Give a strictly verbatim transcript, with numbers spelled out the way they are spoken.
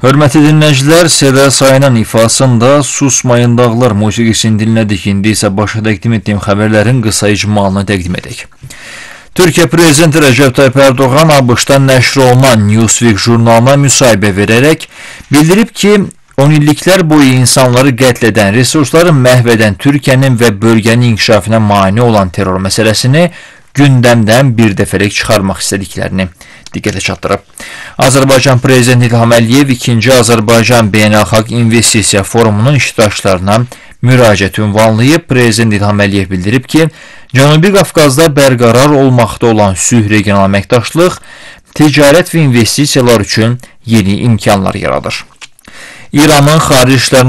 Hörmətli dinləyicilər, Seda Sayanın ifasında Susmayın Dağlar musiqisini dinlədik. İndi isə başa təqdim etdiyim xəbərlərin qısa icmalını təqdim edək. Türkiyə Prezidenti Rəcəb Tayyip Erdoğan ABŞ-dan nəşr olunan Newsweek jurnalına müsahibə verərək bildirib ki, on illiklər boyu insanları qətl edən, resursları məhv edən Türkiyənin və bölgənin inkişafına mane olan terror məsələsini gündəmdən bir dəfəlik çıxarmaq istədiklərini diqqətə çatdırıb. Azərbaycan Prezidenti İlham Əliyev ikinci Azərbaycan Beynəlxalq İnvestisiya Forumunun iştirakçılarına müraciət ünvanlayıb. Prezident İlham Əliyev bildirib ki, Cənubi Qafqazda bərqərar olmaqda olan sülh regional əməkdaşlıq, ticarət və investisiyalar üçün yeni imkanlar yaradır. İranın Xarici İşlər